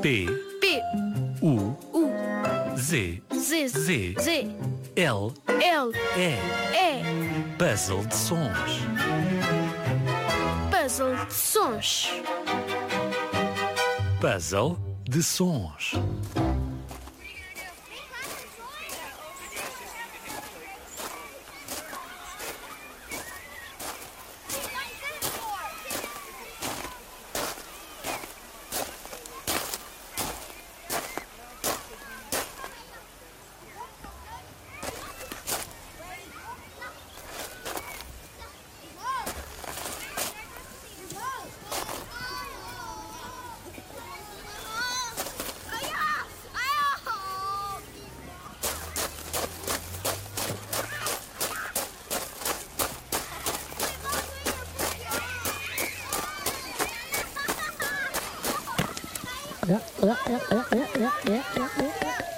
P, P, U, U, Z, Z, Z, Z, L, L, E. E. Puzzle de sons. Puzzle de sons. Puzzle de sons. Ja.